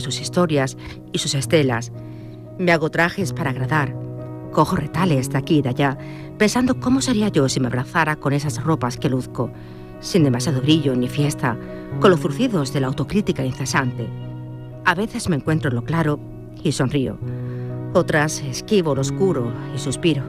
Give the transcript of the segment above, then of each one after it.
sus historias y sus estelas. Me hago trajes para agradar. Cojo retales de aquí y de allá, pensando cómo sería yo si me abrazara con esas ropas que luzco, sin demasiado brillo ni fiesta, con los zurcidos de la autocrítica incesante. A veces me encuentro en lo claro y sonrío. Otras esquivo lo oscuro y suspiro.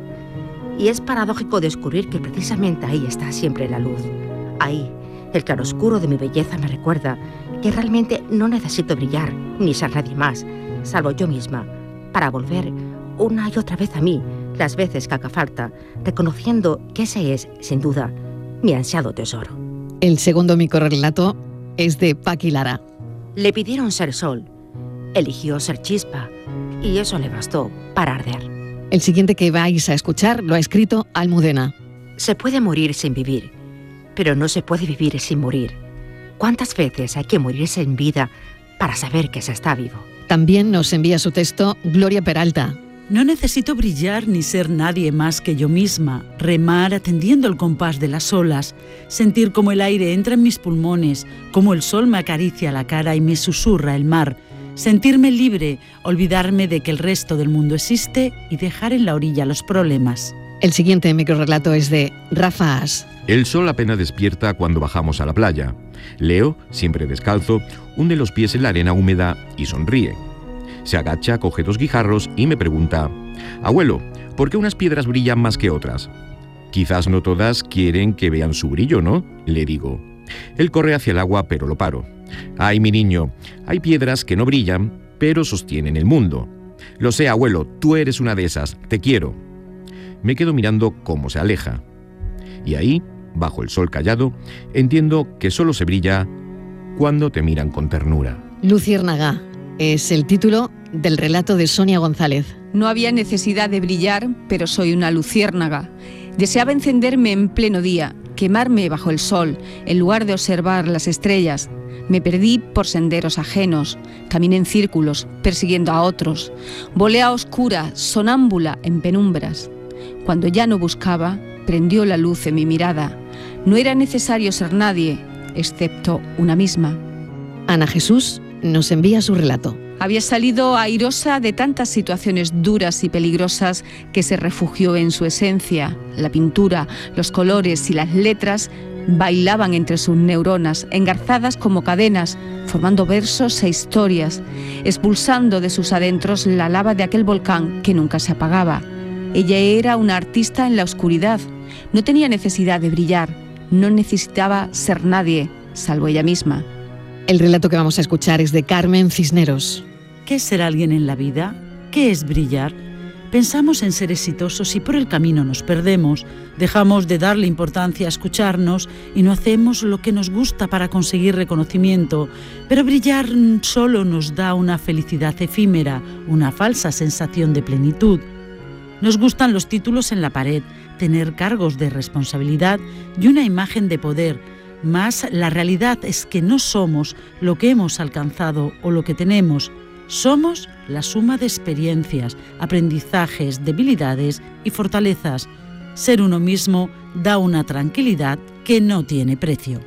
Y es paradójico descubrir que precisamente ahí está siempre la luz. Ahí, el claroscuro de mi belleza me recuerda que realmente no necesito brillar ni ser nadie más, salvo yo misma, para volver una y otra vez a mí, las veces que haga falta, reconociendo que ese es, sin duda, mi ansiado tesoro. El segundo microrrelato es de Paqui Lara. Le pidieron ser sol, eligió ser chispa, y eso le bastó para arder. El siguiente que vais a escuchar lo ha escrito Almudena. Se puede morir sin vivir, pero no se puede vivir sin morir. ¿Cuántas veces hay que morirse en vida para saber que se está vivo? También nos envía su texto Gloria Peralta. No necesito brillar ni ser nadie más que yo misma, remar atendiendo el compás de las olas, sentir cómo el aire entra en mis pulmones, cómo el sol me acaricia la cara y me susurra el mar, sentirme libre, olvidarme de que el resto del mundo existe y dejar en la orilla los problemas. El siguiente microrrelato es de Rafa As. El sol apenas despierta cuando bajamos a la playa. Leo, siempre descalzo, hunde los pies en la arena húmeda y sonríe. Se agacha, coge 2 guijarros y me pregunta: «Abuelo, ¿por qué unas piedras brillan más que otras?» «Quizás no todas quieren que vean su brillo, ¿no?», le digo. Él corre hacia el agua, pero lo paro. «Ay, mi niño, hay piedras que no brillan, pero sostienen el mundo». «Lo sé, abuelo, tú eres una de esas, te quiero». Me quedo mirando cómo se aleja. Y ahí, bajo el sol callado, entiendo que solo se brilla cuando te miran con ternura. Luciérnaga es el título del relato de Sonia González. No había necesidad de brillar, pero soy una luciérnaga. Deseaba encenderme en pleno día, quemarme bajo el sol, en lugar de observar las estrellas. Me perdí por senderos ajenos, caminé en círculos, persiguiendo a otros. Volé a oscuras, sonámbula, en penumbras. Cuando ya no buscaba, prendió la luz en mi mirada. No era necesario ser nadie, excepto una misma. Ana Jesús nos envía su relato. Había salido airosa de tantas situaciones duras y peligrosas que se refugió en su esencia. La pintura, los colores y las letras bailaban entre sus neuronas, engarzadas como cadenas, formando versos e historias, expulsando de sus adentros la lava de aquel volcán que nunca se apagaba. Ella era una artista en la oscuridad. No tenía necesidad de brillar, no necesitaba ser nadie, salvo ella misma. El relato que vamos a escuchar es de Carmen Cisneros. ¿Qué es ser alguien en la vida? ¿Qué es brillar? Pensamos en ser exitosos y por el camino nos perdemos, dejamos de darle importancia a escucharnos y no hacemos lo que nos gusta para conseguir reconocimiento. Pero brillar solo nos da una felicidad efímera, una falsa sensación de plenitud. Nos gustan los títulos en la pared, tener cargos de responsabilidad y una imagen de poder. Mas la realidad es que no somos lo que hemos alcanzado o lo que tenemos. Somos la suma de experiencias, aprendizajes, debilidades y fortalezas. Ser uno mismo da una tranquilidad que no tiene precio.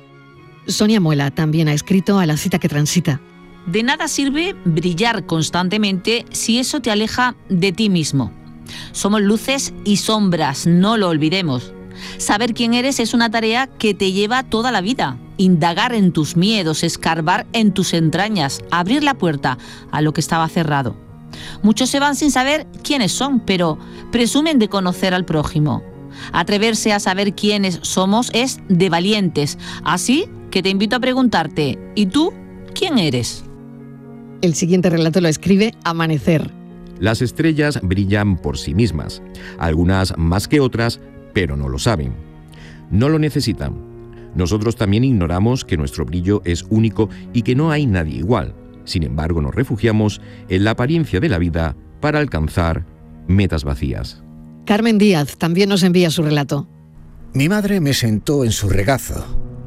Sonia Muela también ha escrito A la cita que transita. De nada sirve brillar constantemente si eso te aleja de ti mismo. Somos luces y sombras, no lo olvidemos. Saber quién eres es una tarea que te lleva toda la vida. Indagar en tus miedos, escarbar en tus entrañas, abrir la puerta a lo que estaba cerrado. Muchos se van sin saber quiénes son, pero presumen de conocer al prójimo. Atreverse a saber quiénes somos es de valientes. Así que te invito a preguntarte, ¿y tú quién eres? El siguiente relato lo escribe Amanecer. Las estrellas brillan por sí mismas, algunas más que otras, pero no lo saben. No lo necesitan. Nosotros también ignoramos que nuestro brillo es único y que no hay nadie igual. Sin embargo, nos refugiamos en la apariencia de la vida para alcanzar metas vacías. Carmen Díaz también nos envía su relato. Mi madre me sentó en su regazo.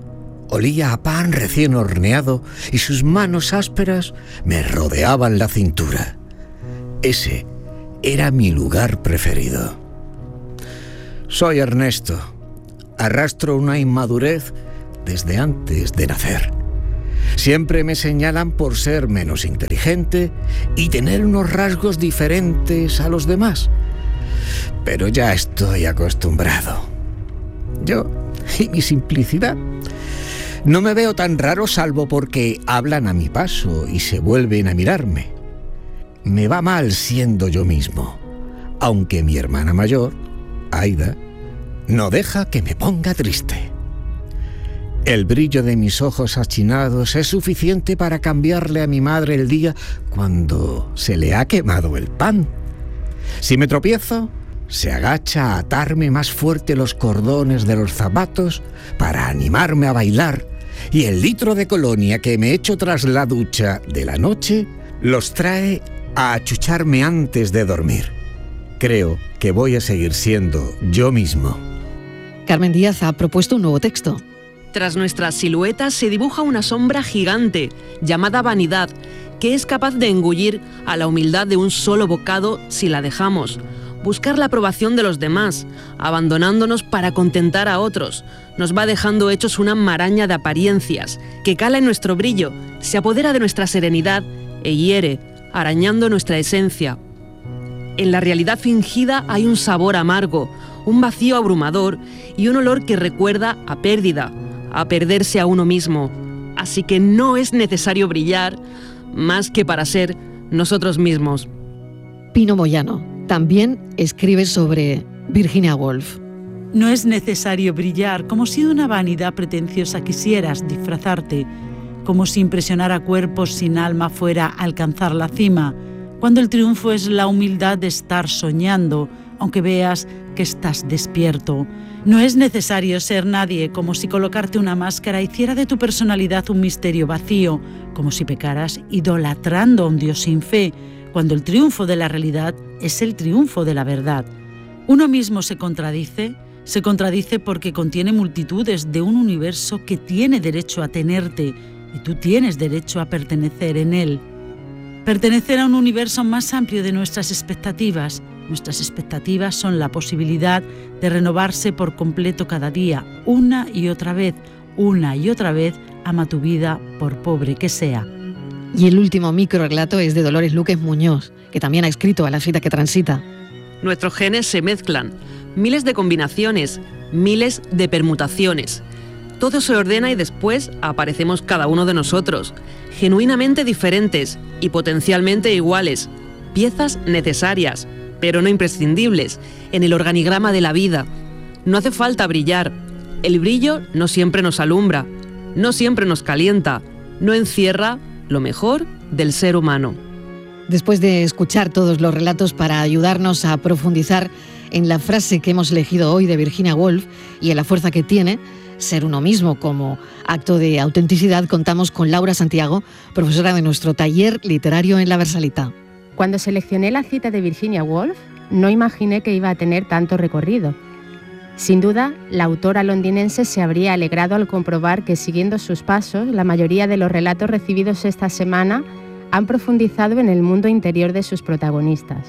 Olía a pan recién horneado y sus manos ásperas me rodeaban la cintura. Ese era mi lugar preferido. Soy Ernesto. Arrastro una inmadurez desde antes de nacer. Siempre me señalan por ser menos inteligente y tener unos rasgos diferentes a los demás. Pero ya estoy acostumbrado. Yo y mi simplicidad. No me veo tan raro salvo porque hablan a mi paso y se vuelven a mirarme. Me va mal siendo yo mismo, aunque mi hermana mayor, Aida, no deja que me ponga triste. El brillo de mis ojos achinados es suficiente para cambiarle a mi madre el día cuando se le ha quemado el pan. Si me tropiezo, se agacha a atarme más fuerte los cordones de los zapatos para animarme a bailar, y el litro de colonia que me echo tras la ducha de la noche los trae a achucharme antes de dormir. Creo que voy a seguir siendo yo mismo. Carmen Díaz ha propuesto un nuevo texto. Tras nuestras siluetas se dibuja una sombra gigante, llamada vanidad, que es capaz de engullir a la humildad de un solo bocado si la dejamos. Buscar la aprobación de los demás, abandonándonos para contentar a otros, nos va dejando hechos una maraña de apariencias, que cala en nuestro brillo, se apodera de nuestra serenidad e hiere, arañando nuestra esencia. En la realidad fingida hay un sabor amargo, un vacío abrumador y un olor que recuerda a pérdida, a perderse a uno mismo. Así que no es necesario brillar más que para ser nosotros mismos. Pino Moyano también escribe sobre Virginia Woolf. No es necesario brillar, como si de una vanidad pretenciosa quisieras disfrazarte, como si impresionar a cuerpos sin alma fuera alcanzar la cima, cuando el triunfo es la humildad de estar soñando, aunque veas que estás despierto. No es necesario ser nadie, como si colocarte una máscara hiciera de tu personalidad un misterio vacío, como si pecaras idolatrando a un Dios sin fe, cuando el triunfo de la realidad es el triunfo de la verdad. Uno mismo se contradice porque contiene multitudes de un universo que tiene derecho a tenerte y tú tienes derecho a pertenecer en él. Pertenecer a un universo más amplio de nuestras expectativas. Nuestras expectativas son la posibilidad de renovarse por completo cada día, una y otra vez, ama tu vida por pobre que sea. Y el último microrelato es de Dolores Luques Muñoz, que también ha escrito A la cita que transita. Nuestros genes se mezclan, miles de combinaciones, miles de permutaciones. Todo se ordena y después aparecemos cada uno de nosotros, genuinamente diferentes y potencialmente iguales, piezas necesarias, pero no imprescindibles, en el organigrama de la vida. No hace falta brillar. El brillo no siempre nos alumbra, no siempre nos calienta, no encierra lo mejor del ser humano. Después de escuchar todos los relatos para ayudarnos a profundizar en la frase que hemos elegido hoy de Virginia Woolf y en la fuerza que tiene ser uno mismo como acto de autenticidad, contamos con Laura Santiago, profesora de nuestro taller literario en La Versalita. Cuando seleccioné la cita de Virginia Woolf, no imaginé que iba a tener tanto recorrido. Sin duda, la autora londinense se habría alegrado al comprobar que, siguiendo sus pasos, la mayoría de los relatos recibidos esta semana han profundizado en el mundo interior de sus protagonistas.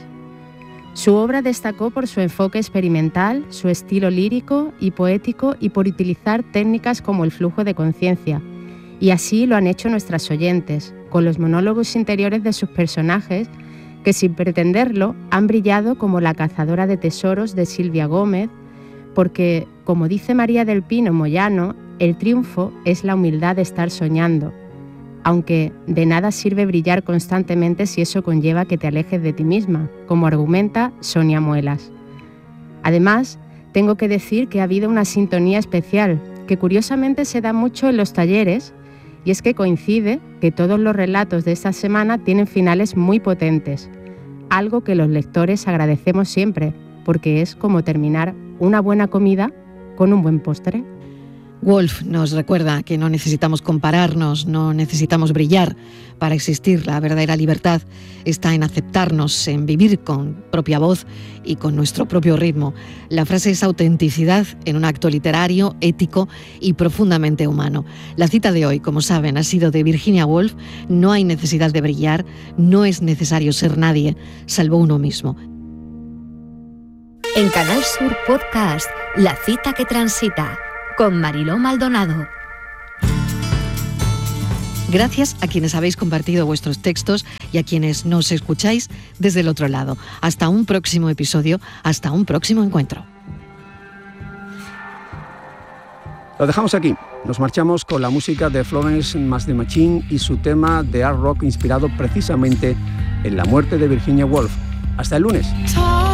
Su obra destacó por su enfoque experimental, su estilo lírico y poético y por utilizar técnicas como el flujo de conciencia. Y así lo han hecho nuestras oyentes, con los monólogos interiores de sus personajes que, sin pretenderlo, han brillado como La cazadora de tesoros de Silvia Gómez, porque, como dice María del Pino Moyano, el triunfo es la humildad de estar soñando, aunque de nada sirve brillar constantemente si eso conlleva que te alejes de ti misma, como argumenta Sonia Muelas. Además, tengo que decir que ha habido una sintonía especial, que curiosamente se da mucho en los talleres, y es que coincide que todos los relatos de esta semana tienen finales muy potentes, algo que los lectores agradecemos siempre, porque es como terminar una buena comida con un buen postre. Woolf nos recuerda que no necesitamos compararnos, no necesitamos brillar para existir. La verdadera libertad está en aceptarnos, en vivir con propia voz y con nuestro propio ritmo. La frase es autenticidad en un acto literario, ético y profundamente humano. La cita de hoy, como saben, ha sido de Virginia Woolf. No hay necesidad de brillar, no es necesario ser nadie, salvo uno mismo. En Canal Sur Podcast, La cita que transita, con Mariló Maldonado. Gracias a quienes habéis compartido vuestros textos y a quienes nos escucháis desde el otro lado. Hasta un próximo episodio, hasta un próximo encuentro. Lo dejamos aquí. Nos marchamos con la música de Florence and the Machine y su tema de art rock inspirado precisamente en la muerte de Virginia Woolf. Hasta el lunes.